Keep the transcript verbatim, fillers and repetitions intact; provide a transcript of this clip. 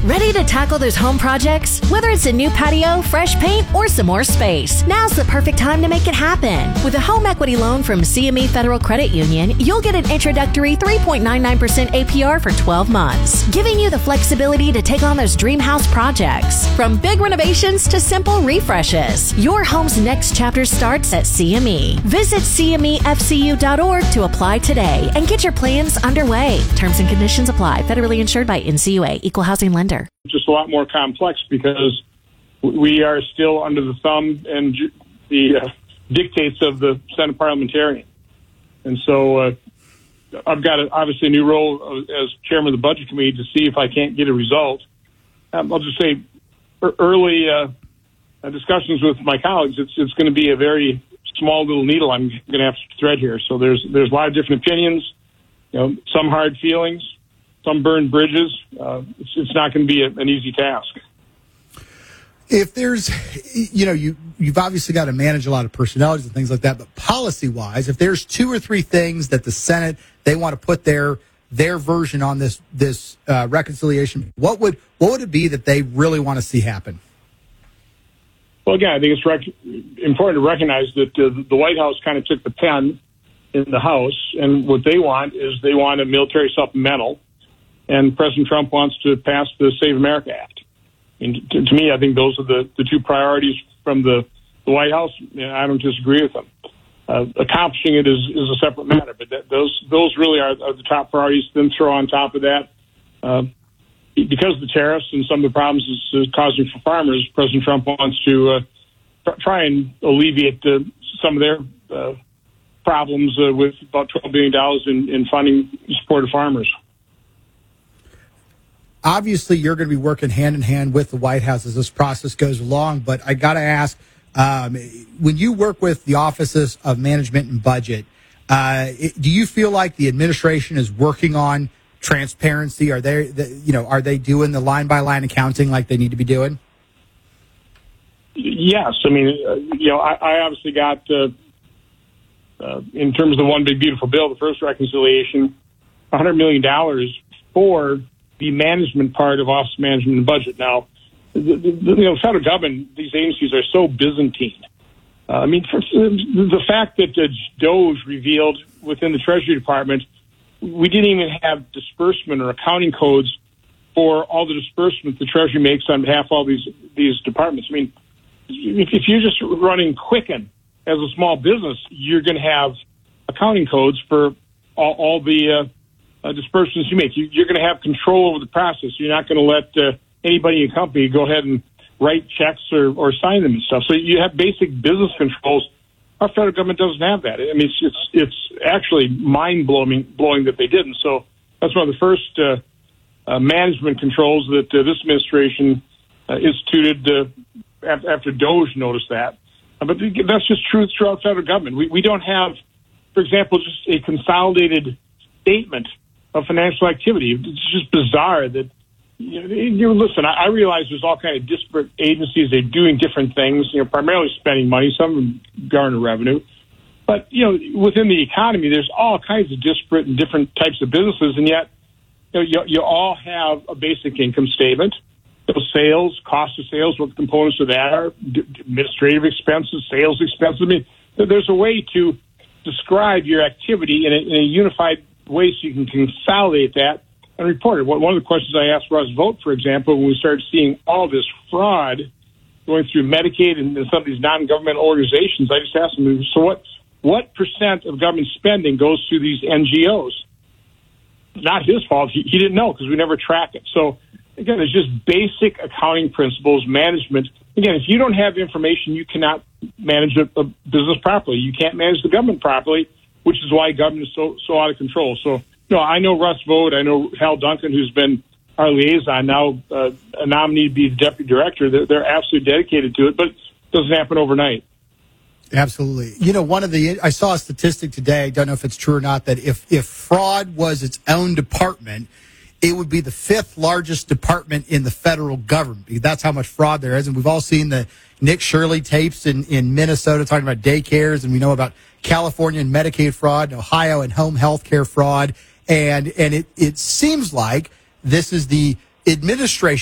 Ready to tackle those home projects? Whether it's a new patio, fresh paint, or some more space, now's the perfect time to make it happen. With a home equity loan from C M E Federal Credit Union, you'll get an introductory three point nine nine percent A P R for twelve months, giving you the flexibility to take on those dream house projects. From big renovations to simple refreshes, your home's next chapter starts at C M E. Visit C M E F C U dot org to apply today and get your plans underway. Terms and conditions apply. Federally insured by N C U A, Equal Housing Lender. Just a lot more complex because we are still under the thumb and the uh, dictates of the Senate parliamentarian. And so uh, I've got a, obviously a new role as chairman of the Budget Committee to see if I can't get a result. Um, I'll just say early uh, discussions with my colleagues, it's, it's going to be a very small little needle I'm going to have to thread here. So there's there's a lot of different opinions, you know, some hard feelings, some burned bridges. Uh, it's, it's not going to be a, an easy task. If there's, you know, you, you've obviously got to manage a lot of personalities and things like that, but policy-wise, if there's two or three things that the Senate, they want to put their their version on this this uh, reconciliation, what would what would it be that they really want to see happen? Well, again, I think it's rec- important to recognize that uh, the White House kind of took the pen in the House, and what they want is they want a military supplemental, and President Trump wants to pass the Save America Act. And to, to me, I think those are the, the two priorities from the, the White House, and I don't disagree with them. Uh, accomplishing it is, is a separate matter, but that, those those really are, are the top priorities. Then throw on top of that, uh, because of the tariffs and some of the problems it's uh, causing for farmers, President Trump wants to uh, try and alleviate uh, some of their uh, problems uh, with about twelve billion dollars in, in funding support of farmers. Obviously, you're going to be working hand in hand with the White House as this process goes along, but I got to ask, um, when you work with the offices of management and budget, uh, it, do you feel like the administration is working on transparency? Are they, the, you know, are they doing the line by line accounting like they need to be doing? Yes, I mean, uh, you know, I, I obviously got uh, uh, in terms of the one big beautiful bill, the first reconciliation, one hundred million dollars for the management part of office management and budget. Now, the, the, you know, federal government, these agencies are so Byzantine. Uh, I mean, for, the fact that uh, DOGE revealed within the Treasury Department, we didn't even have disbursement or accounting codes for all the disbursements the Treasury makes on behalf of all these these departments. I mean, if, if you're just running Quicken as a small business, you're going to have accounting codes for all, all the uh, Uh, disbursements you make. You, you're going to have control over the process. You're not going to let uh, anybody in your company go ahead and write checks or, or sign them and stuff. So you have basic business controls. Our federal government doesn't have that. I mean, it's it's, it's actually mind-blowing blowing that they didn't. So that's one of the first uh, uh, management controls that uh, this administration uh, instituted uh, after, after DOGE noticed that. Uh, but that's just true throughout federal government. We, we don't have, for example, just a consolidated statement of financial activity. It's just bizarre that, you know, you listen, I, I realize there's all kind of disparate agencies. They're doing different things, you know, primarily spending money. Some of them garner revenue. But, you know, within the economy, there's all kinds of disparate and different types of businesses. And yet, you know, you, you all have a basic income statement. So sales, cost of sales, what the components of that are, d- administrative expenses, sales expenses. I mean, there's a way to describe your activity in a, in a unified way so you can consolidate that and report it. One of the questions I asked Russ Vought, for example, when we started seeing all this fraud going through Medicaid and some of these non-governmental organizations, I just asked him, so what what percent of government spending goes through these N G Os? Not his fault. He, he didn't know because we never track it. So, again, it's just basic accounting principles, management. Again, if you don't have information, you cannot manage a, a business properly. You can't manage the government properly, which is why government is so so out of control. So, you know, I know Russ Vought, I know Hal Duncan, who's been our liaison, now uh, a nominee to be the deputy director. They're, they're absolutely dedicated to it, but it doesn't happen overnight. Absolutely. You know, one of the, I saw a statistic today, I don't know if it's true or not, that if, if fraud was its own department, it would be the fifth largest department in the federal government. That's how much fraud there is. And we've all seen the Nick Shirley tapes in, in Minnesota talking about daycares, and we know about California and Medicaid fraud, Ohio and home health care fraud. And, and it, it seems like this is the administration